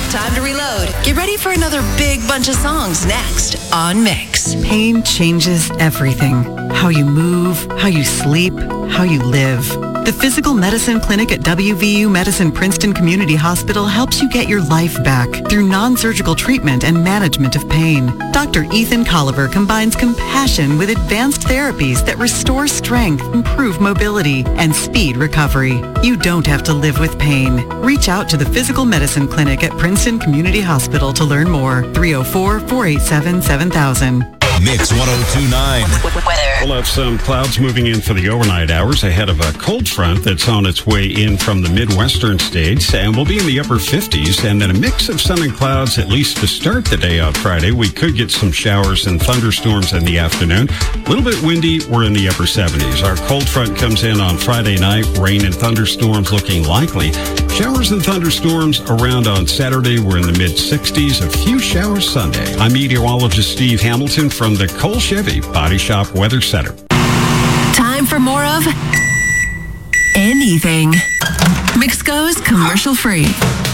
Time to reload. Get ready for another big bunch of songs next on Mix. Pain changes everything. How you move, how you sleep, how you live. The Physical Medicine Clinic at WVU Medicine Princeton Community Hospital helps you get your life back through non-surgical treatment and management of pain. Dr. Ethan Colliver combines compassion with advanced therapies that restore strength, improve mobility, and speed recovery. You don't have to live with pain. Reach out to the Physical Medicine Clinic at Princeton Community Hospital to learn more. 304-487-7000. Mix 102.9. We'll have some clouds moving in for the overnight hours ahead of a cold front that's on its way in from the Midwestern states, and we'll be in the upper 50s, and then a mix of sun and clouds at least to start the day on Friday. We could get some showers and thunderstorms in the afternoon. A little bit windy, we're in the upper 70s. Our cold front comes in on Friday night, rain and thunderstorms looking likely. Showers and thunderstorms around on Saturday, we're in the mid-60s, a few showers Sunday. I'm meteorologist Steve Hamilton from the Cole Chevy Body Shop Weather Center. Time for more of anything. Mix goes commercial free.